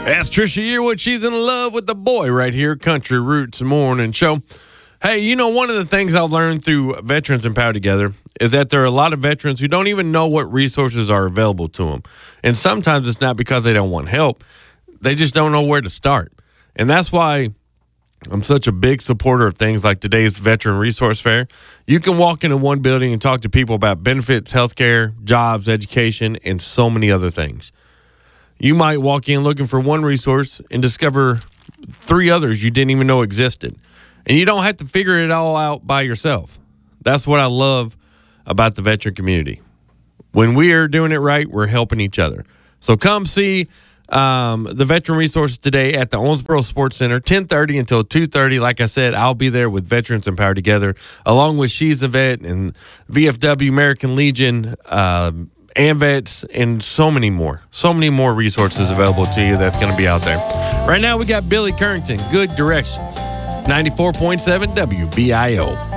That's Trisha Yearwood. She's in love with the boy right here, Country Roots Morning Show. Hey, you know, one of the things I've learned through Veterans Empowered Together is that there are a lot of veterans who don't even know what resources are available to them. And sometimes it's not because they don't want help. They just don't know where to start. And that's why I'm such a big supporter of things like today's Veteran Resource Fair. You can walk into one building and talk to people about benefits, healthcare, jobs, education, and so many other things. You might walk in looking for one resource and discover 3 others you didn't even know existed. And you don't have to figure it all out by yourself. That's what I love about the veteran community. When we are doing it right, we're helping each other. So come see the Veteran Resources today at the Owensboro Sports Center, 10:30 until 2:30. Like I said, I'll be there with Veterans Empowered Together, along with She's a Vet and VFW, American Legion, AMVETS, and so many more resources available to you that's going to be out there. Right now, we got Billy Currington, Good Directions, 94.7 WBIO.